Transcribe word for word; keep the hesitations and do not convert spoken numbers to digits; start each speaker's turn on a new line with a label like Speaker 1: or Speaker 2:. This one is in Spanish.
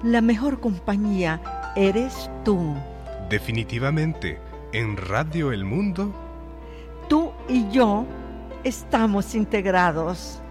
Speaker 1: la mejor compañía eres tú.
Speaker 2: Definitivamente, en Radio El Mundo,
Speaker 1: tú y yo estamos integrados.